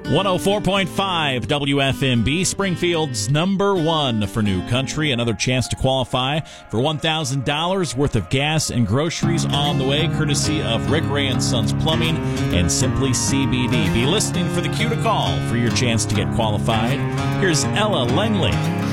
104.5 WFMB, Springfield's #1 for new country. Another chance to qualify for $1,000 worth of gas and groceries on the way, courtesy of Rick Ray and Sons Plumbing and Simply CBD. Be listening for the cue to call for your chance to get qualified. Here's Ella Langley.